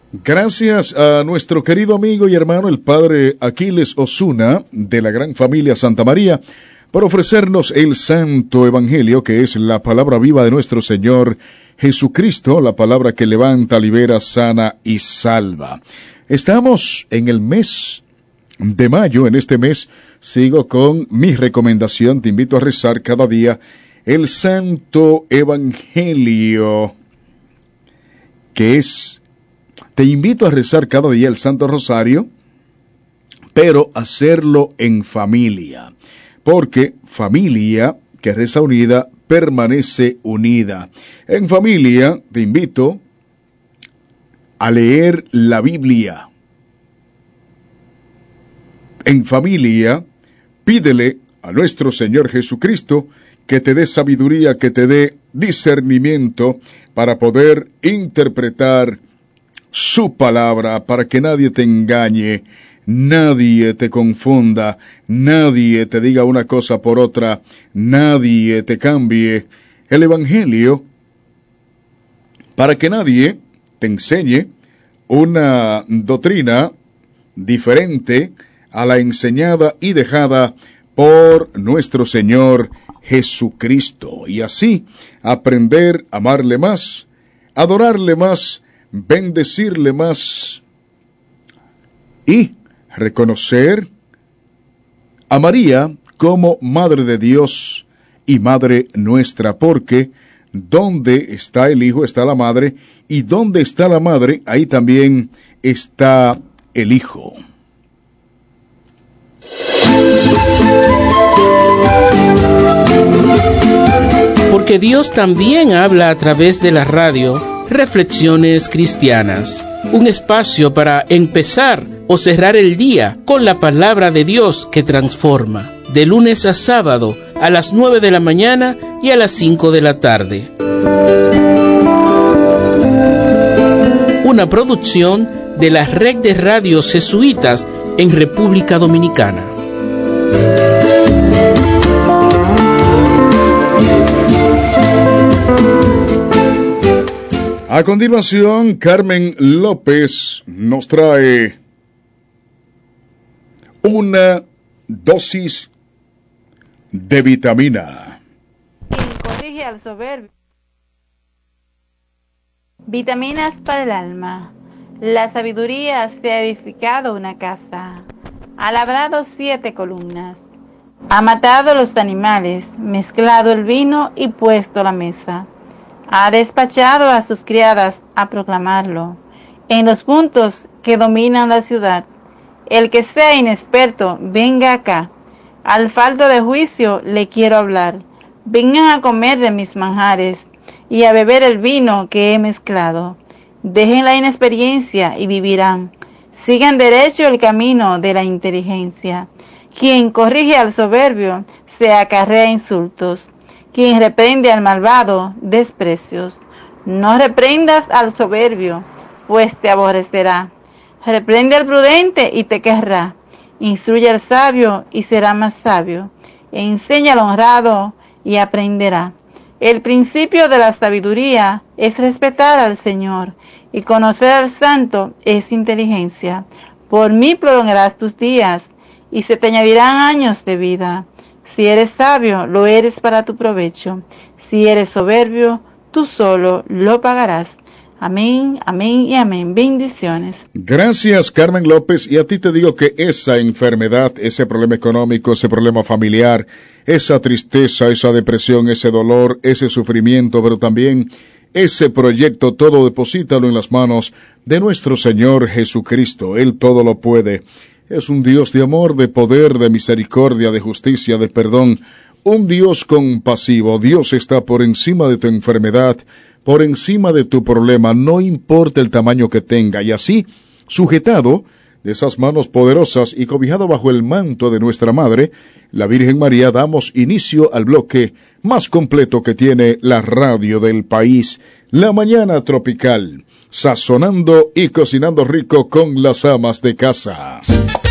Gracias a nuestro querido amigo y hermano el padre Aquiles Osuna de la gran familia Santa María por ofrecernos el Santo Evangelio, que es la palabra viva de nuestro Señor Jesucristo, la palabra que levanta, libera, sana y salva. Estamos en el mes de mayo. En este mes sigo con mi recomendación. Te invito a rezar cada día el Santo Evangelio, que es... Te invito a rezar cada día el Santo Rosario, pero hacerlo en familia, porque familia que reza unida permanece unida. En familia te invito a leer la Biblia. En familia pídele a nuestro Señor Jesucristo que te dé sabiduría, que te dé discernimiento para poder interpretar su palabra, para que nadie te engañe, nadie te confunda, nadie te diga una cosa por otra, nadie te cambie el Evangelio, para que nadie te enseñe una doctrina diferente a la enseñada y dejada por nuestro Señor Jesucristo, y así aprender a amarle más, adorarle más, bendecirle más y reconocer a María como Madre de Dios y Madre nuestra, porque donde está el Hijo está la Madre, y donde está la Madre, ahí también está el Hijo. Porque Dios también habla a través de la radio. Reflexiones Cristianas, un espacio para empezar o cerrar el día con la palabra de Dios que transforma, de lunes a sábado a las 9 de la mañana y a las 5 de la tarde. Una producción de la Red de Radios Jesuitas en República Dominicana. A continuación, Carmen López nos trae una dosis de vitamina. Corrige al soberbio. Vitaminas para el alma. La sabiduría se ha edificado una casa, ha labrado 7 columnas, ha matado los animales, mezclado el vino y puesto la mesa. Ha despachado a sus criadas a proclamarlo en los puntos que dominan la ciudad. El que sea inexperto, venga acá. Al falto de juicio le quiero hablar. Vengan a comer de mis manjares y a beber el vino que he mezclado. Dejen la inexperiencia y vivirán. Sigan derecho el camino de la inteligencia. Quien corrige al soberbio se acarrea insultos. Quien reprende al malvado, desprecios. No reprendas al soberbio, pues te aborrecerá. Reprende al prudente y te querrá. Instruye al sabio y será más sabio. Enseña al honrado y aprenderá. El principio de la sabiduría es respetar al Señor, y conocer al Santo es inteligencia. Por mí prolongarás tus días, y se te añadirán años de vida. Si eres sabio, lo eres para tu provecho. Si eres soberbio, tú solo lo pagarás. Amén, amén y amén. Bendiciones. Gracias, Carmen López. Y a ti te digo que esa enfermedad, ese problema económico, ese problema familiar, esa tristeza, esa depresión, ese dolor, ese sufrimiento, pero también ese proyecto, todo deposítalo en las manos de nuestro Señor Jesucristo. Él todo lo puede. Es un Dios de amor, de poder, de misericordia, de justicia, de perdón. Un Dios compasivo. Dios está por encima de tu enfermedad, por encima de tu problema, no importa el tamaño que tenga. Y así, sujetado de esas manos poderosas y cobijado bajo el manto de nuestra Madre, la Virgen María, damos inicio al bloque más completo que tiene la radio del país, La Mañana Tropical, sazonando y cocinando rico con las amas de casa.